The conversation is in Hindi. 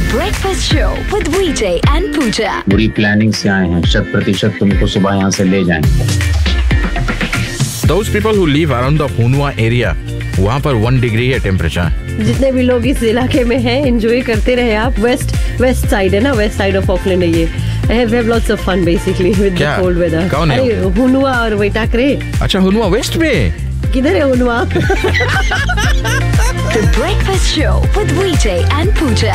Breakfast Show with VJ and Pooja. बुरी प्लानिंग से आए हैं, 100% तुमको सुबह यहाँ से ले जाएंगे. Those people who live around the Hunua area, वहाँ पर 1 डिग्री है टेम्परेचर. जितने भी लोग इस इलाके में हैं, एंजॉय करते रहे आप. वेस्ट साइड है ना, वेस्ट साइड ऑफ ऑकलैंड है ये. I have lots of fun basically with the cold weather. कौन है? हुनुआ और वैटाकरे. अच्छा, हुनुआ वेस्ट में. किधर है हुनुआ? The Breakfast Show with VJ and Pooja.